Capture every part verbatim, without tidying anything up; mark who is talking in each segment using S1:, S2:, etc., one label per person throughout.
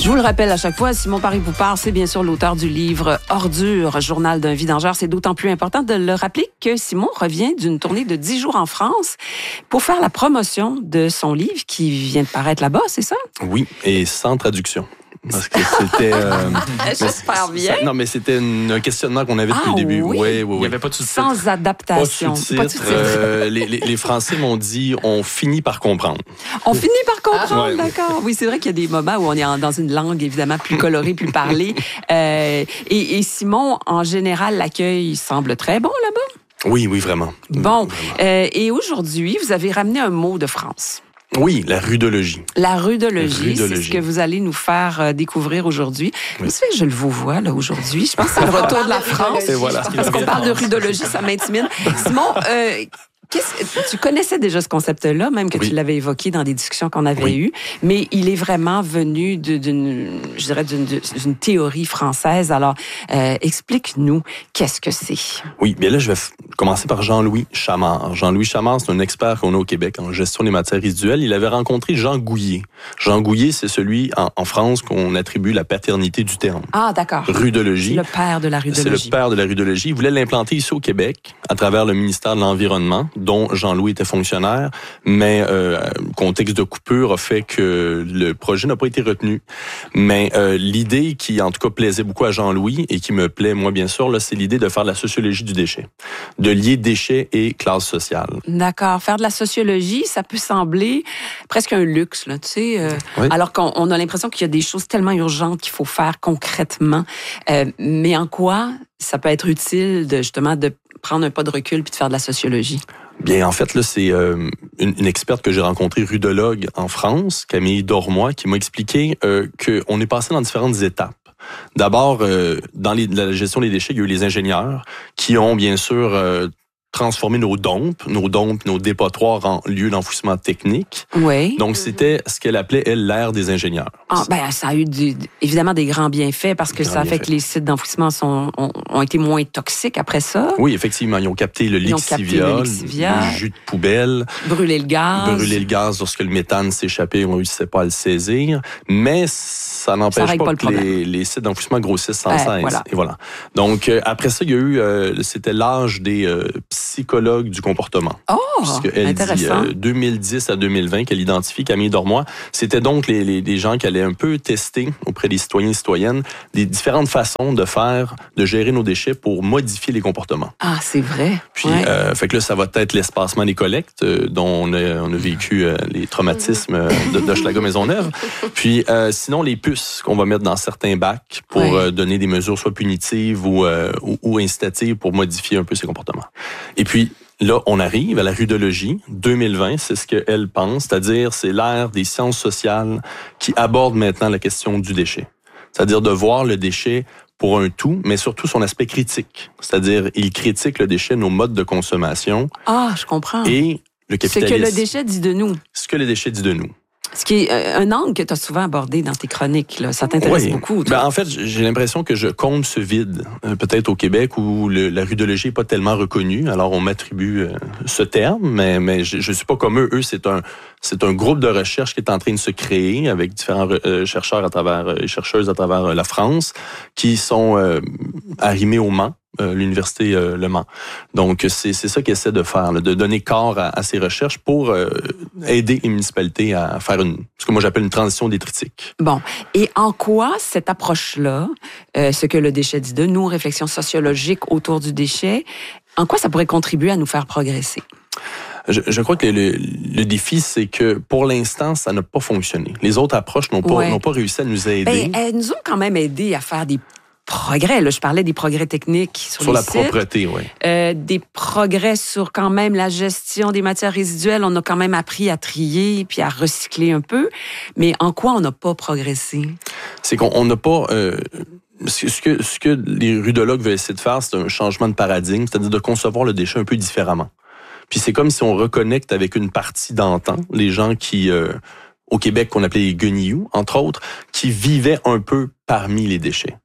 S1: Je vous le rappelle à chaque fois, Simon Paris vous parle, c'est bien sûr l'auteur du livre Ordures, Journal d'un vidangeur. C'est d'autant plus important de le rappeler que Simon revient d'une tournée de dix jours en France pour faire la promotion de son livre qui vient de paraître là-bas, c'est ça?
S2: Oui, et sans traduction. Parce que c'était... Euh,
S1: J'espère bien.
S2: Ça, non, mais c'était un questionnement qu'on avait depuis
S1: ah,
S2: le début.
S1: Oui.
S2: Oui, oui, oui.
S3: Il n'y avait pas de sous-titres.
S1: Sans adaptation.
S2: Pas de sous-titres. Euh, les, les, les Français m'ont dit, on finit par comprendre.
S1: On finit par comprendre,
S2: ah, ouais.
S1: d'accord. Oui, c'est vrai qu'il y a des moments où on est en, dans une langue évidemment plus colorée, plus parlée. Euh, et, et Simon, en général, l'accueil semble très bon là-bas?
S2: Oui, oui, vraiment.
S1: Bon.
S2: Vraiment.
S1: Euh, et aujourd'hui, vous avez ramené un mot de France.
S2: Oui, la rudologie.
S1: La rudologie,
S2: rudologie.
S1: c'est ce que vous allez nous faire euh, découvrir aujourd'hui. Oui. Ça fait que je le vous vois là aujourd'hui. Je pense que c'est le retour de la France.
S2: Et voilà.
S1: Parce qu'on parle de rudologie, ça m'intimide. Simon, euh, qu'est-ce, tu connaissais déjà ce concept-là, même que oui. tu l'avais évoqué dans des discussions qu'on avait oui. eues, mais il est vraiment venu d'une, je dirais, d'une, d'une théorie française. Alors, euh, explique-nous, qu'est-ce que c'est?
S2: Oui, bien là, je vais f- commencer par Jean-Louis Chamard. Jean-Louis Chamard, c'est un expert qu'on a au Québec en gestion des matières résiduelles. Il avait rencontré Jean Gouillet. Jean Gouillet, c'est celui en, en France qu'on attribue la paternité du terme.
S1: Ah, d'accord.
S2: Rudologie.
S1: C'est le père de la rudologie.
S2: C'est le père de la rudologie. Il voulait l'implanter ici au Québec à travers le ministère de l'Environnement, dont Jean-Louis était fonctionnaire, mais euh, contexte de coupure a fait que le projet n'a pas été retenu. Mais euh, l'idée qui, en tout cas, plaisait beaucoup à Jean-Louis et qui me plaît, moi, bien sûr, là, c'est l'idée de faire de la sociologie du déchet, de lier déchets et classe sociale.
S1: D'accord. Faire de la sociologie, ça peut sembler presque un luxe, là, tu sais, euh, oui. alors qu'on on a l'impression qu'il y a des choses tellement urgentes qu'il faut faire concrètement. Euh, mais en quoi ça peut être utile de justement de prendre un pas de recul puis de faire de la sociologie?
S2: Bien, en fait, là, c'est euh, une, une experte que j'ai rencontrée, rudologue en France, Camille Dormois, qui m'a expliqué euh, qu'on est passé dans différentes étapes. D'abord, euh, dans les, la gestion des déchets, il y a eu les ingénieurs qui ont, bien sûr, euh, transformer nos dompes, nos dompes, nos dépotoirs en lieu d'enfouissement technique.
S1: Oui.
S2: Donc, c'était ce qu'elle appelait, elle, l'ère des ingénieurs.
S1: Ah, ben, ça a eu du, évidemment des grands bienfaits parce que ça a fait que les sites d'enfouissement sont, ont, ont été moins toxiques après ça.
S2: Oui, effectivement. Ils ont capté le lixiviol, le jus de poubelle.
S1: Brûler le gaz.
S2: Brûler le gaz lorsque le méthane s'échappait, on ne réussissait pas à le saisir. Mais ça n'empêche ça pas, pas que les, les sites d'enfouissement grossissent sans euh, cesse. Voilà. Et voilà. Donc, euh, après ça, il y a eu, euh, c'était l'âge des euh, psychologue du comportement.
S1: Oh,
S2: puisqu'elle
S1: intéressant.
S2: dit euh, deux mille dix à deux mille vingt qu'elle identifie, Camille Dormois, c'était donc les, les, les gens qui allaient un peu tester auprès des citoyens et citoyennes des différentes façons de faire, de gérer nos déchets pour modifier les comportements.
S1: Ah, c'est vrai.
S2: Puis,
S1: ouais.
S2: euh, fait que là, ça va être l'espacement des collectes, euh, dont on a, on a vécu euh, les traumatismes euh, de, de Hochelaga-Maisonneuve. Puis, euh, sinon, les puces qu'on va mettre dans certains bacs pour ouais. euh, donner des mesures soit punitives ou, euh, ou, ou incitatives pour modifier un peu ces comportements. Et puis, là, on arrive à la rudologie. deux mille vingt, c'est ce qu'elle pense, c'est-à-dire c'est l'ère des sciences sociales qui aborde maintenant la question du déchet. C'est-à-dire de voir le déchet pour un tout, mais surtout son aspect critique. C'est-à-dire, il critique le déchet, nos modes de consommation.
S1: Ah, je comprends.
S2: Et le capitalisme.
S1: Ce que le déchet dit de nous.
S2: Ce que le déchet dit de nous.
S1: Ce qui est un angle que tu as souvent abordé dans tes chroniques, là. Ça t'intéresse
S2: oui.
S1: beaucoup.
S2: Ben, en fait, j'ai l'impression que je comble ce vide, euh, peut-être au Québec où le, la rudologie n'est pas tellement reconnue. Alors, on m'attribue euh, ce terme, mais, mais je ne suis pas comme eux. Eux, c'est un, c'est un groupe de recherche qui est en train de se créer avec différents euh, chercheurs à travers, euh, chercheuses à travers euh, la France qui sont euh, arrimés au Mans. Euh, l'université euh, Le Mans. Donc, c'est, c'est ça qu'ils essaient de faire, là, de donner corps à, à ces recherches pour euh, aider les municipalités à faire une, ce que moi j'appelle une transition détritique.
S1: Bon. Et en quoi cette approche-là, euh, ce que le déchet dit de nous, réflexion sociologique autour du déchet, en quoi ça pourrait contribuer à nous faire progresser?
S2: Je, je crois que le, le défi, c'est que pour l'instant, ça n'a pas fonctionné. Les autres approches n'ont pas, ouais. n'ont pas réussi à nous aider.
S1: Ben, elles nous ont quand même aidé à faire des progrès. Là, je parlais des progrès techniques sur,
S2: sur
S1: les
S2: la
S1: sites.
S2: propreté, oui.
S1: Euh, des progrès sur quand même la gestion des matières résiduelles. On a quand même appris à trier puis à recycler un peu. Mais en quoi on n'a pas progressé? C'est
S2: qu'on n'a pas... Euh, ce, que, ce que les rudologues veulent essayer de faire, c'est un changement de paradigme, c'est-à-dire de concevoir le déchet un peu différemment. Puis c'est comme si on reconnecte avec une partie d'antan, les gens qui... Euh, au Québec, qu'on appelait les guenilloux, entre autres, qui vivaient un peu parmi les déchets.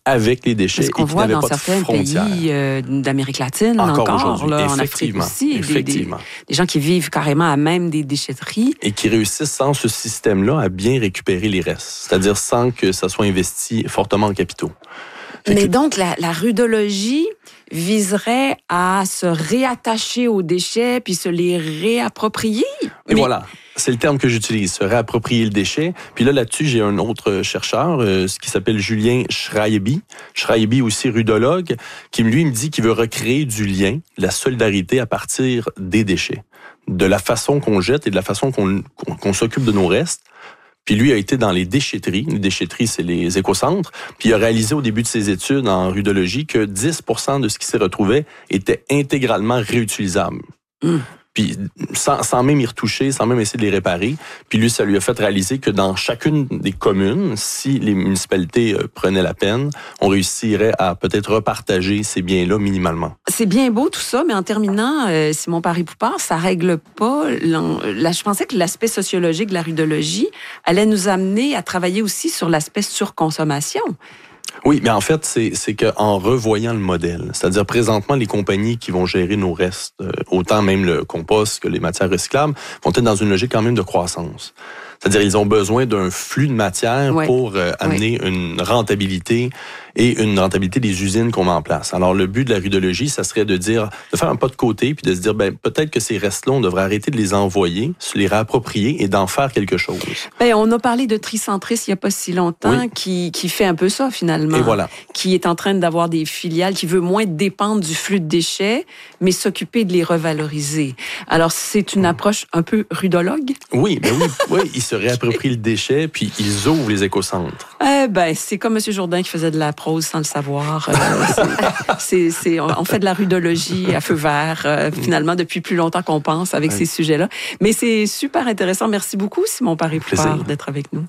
S2: avec les déchets
S1: ce qu'on
S2: et qui
S1: voit
S2: n'avaient
S1: dans
S2: pas de
S1: certains
S2: frontières.
S1: pays euh, d'Amérique latine,
S2: encore,
S1: encore
S2: aujourd'hui,
S1: là, en Afrique aussi, des,
S2: effectivement.
S1: Des, des gens qui vivent carrément à même des déchetteries.
S2: Et qui réussissent sans ce système-là à bien récupérer les restes, c'est-à-dire sans que ça soit investi fortement en capitaux. Fait
S1: Mais
S2: que...
S1: donc, la, la rudologie viserait à se réattacher aux déchets puis se les réapproprier.
S2: Et
S1: Mais...
S2: voilà. C'est le terme que j'utilise, se réapproprier le déchet. Puis là, là-dessus, j'ai un autre chercheur, euh, ce qui s'appelle Julien Schreiber, Schreiber aussi rudologue, qui lui me dit qu'il veut recréer du lien, de la solidarité à partir des déchets, de la façon qu'on jette et de la façon qu'on, qu'on, qu'on s'occupe de nos restes. Puis lui a été dans les déchetteries. Les déchetteries, c'est les écocentres. Puis il a réalisé au début de ses études en rudologie que dix pour cent de ce qui s'y retrouvait était intégralement réutilisable. Mmh. Puis sans, sans même y retoucher, sans même essayer de les réparer. Puis lui, ça lui a fait réaliser que dans chacune des communes, si les municipalités euh, prenaient la peine, on réussirait à peut-être repartager ces biens-là minimalement.
S1: C'est bien beau tout ça, mais en terminant, euh, Simon Paré-Poupard, ça règle pas... La, je pensais que l'aspect sociologique de la rudologie allait nous amener à travailler aussi sur l'aspect surconsommation.
S2: Oui, mais en fait, c'est, c'est qu'en revoyant le modèle, c'est-à-dire présentement, les compagnies qui vont gérer nos restes, euh, autant même le compost que les matières recyclables, vont être dans une logique quand même de croissance. C'est-à-dire ils ont besoin d'un flux de matière oui. pour euh, amener oui. une rentabilité et une rentabilité des usines qu'on met en place. Alors, le but de la rudologie, ça serait de dire, de faire un pas de côté puis de se dire, ben peut-être que ces restes-là, on devrait arrêter de les envoyer, se les réapproprier et d'en faire quelque chose.
S1: Ben, on a parlé de Tricentris il n'y a pas si longtemps, oui. qui, qui fait un peu ça, finalement.
S2: Et voilà.
S1: Qui est en train d'avoir des filiales, qui veut moins dépendre du flux de déchets, mais s'occuper de les revaloriser. Alors, c'est une approche un peu rudologue?
S2: Oui, ben oui, oui. Ils se réapproprient le déchet, puis ils ouvrent les écocentres.
S1: Eh ben, c'est comme M. Jourdain qui faisait de la prose sans le savoir. Euh, c'est, c'est, c'est, on fait de la rudologie à feu vert, euh, finalement, depuis plus longtemps qu'on pense avec oui. ces sujets-là. Mais c'est super intéressant. Merci beaucoup, Simon Paré-Poupard, d'être avec nous.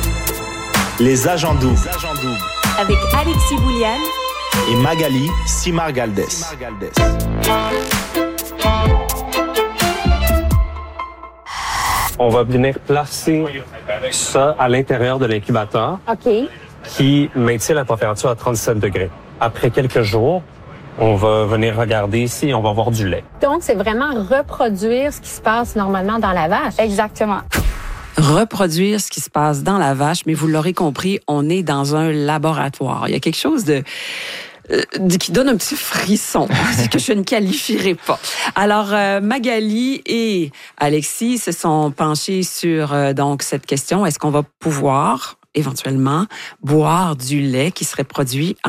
S3: Les agents doubles.
S4: Avec Alexis Bouliane
S3: et Magali Simard-Galdès.
S5: On va venir placer ça à l'intérieur de l'incubateur
S4: OK.
S5: qui maintient la température à trente-sept degrés. Après quelques jours, on va venir regarder ici et on va voir du lait.
S4: Donc, c'est vraiment reproduire ce qui se passe normalement dans la vache.
S6: Exactement.
S1: Reproduire ce qui se passe dans la vache, mais vous l'aurez compris, on est dans un laboratoire. Il y a quelque chose de... Euh, qui donne un petit frisson, que je ne qualifierai pas. Alors, euh, Magali et Alexis se sont penchés sur euh, donc cette question. Est-ce qu'on va pouvoir, éventuellement, boire du lait qui serait produit en